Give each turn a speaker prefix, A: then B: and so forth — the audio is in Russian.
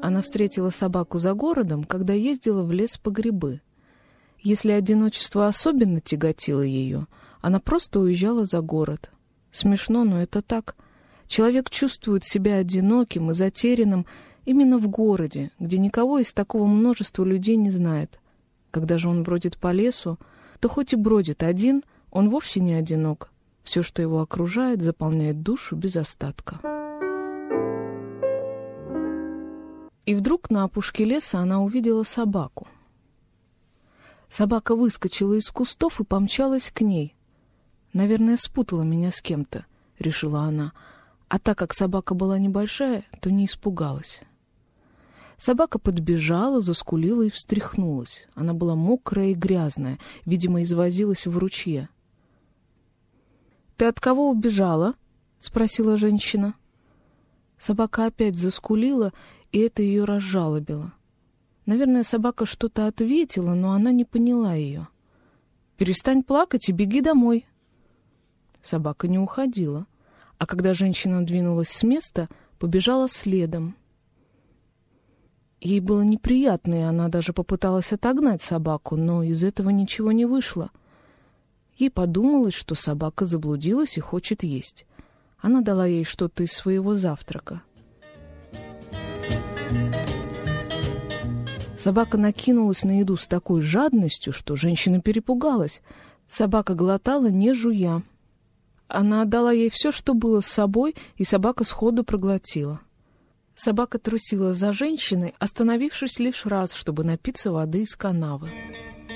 A: Она встретила собаку за городом, когда ездила в лес по грибы. Если одиночество особенно тяготило ее, она просто уезжала за город. Смешно, но это так. Человек чувствует себя одиноким и затерянным именно в городе, где никого из такого множества людей не знает. Когда же он бродит по лесу, то хоть и бродит один, он вовсе не одинок. Все, что его окружает, заполняет душу без остатка. И вдруг на опушке леса она увидела собаку. Собака выскочила из кустов и помчалась к ней. «Наверное, спутала меня с кем-то», — решила она. А так как собака была небольшая, то не испугалась. Собака подбежала, заскулила и встряхнулась. Она была мокрая и грязная, видимо, извозилась в ручье. «Ты от кого убежала?» — спросила женщина. Собака опять заскулила, и это ее разжалобило. Наверное, собака что-то ответила, но она не поняла ее. «Перестань плакать и беги домой». Собака не уходила, а когда женщина двинулась с места, побежала следом. Ей было неприятно, и она даже попыталась отогнать собаку, но из этого ничего не вышло. Ей подумалось, что собака заблудилась и хочет есть. Она дала ей что-то из своего завтрака. Собака накинулась на еду с такой жадностью, что женщина перепугалась. Собака глотала, не жуя. Она отдала ей все, что было с собой, и собака сходу проглотила. Собака трусила за женщиной, остановившись лишь раз, чтобы напиться воды из канавы.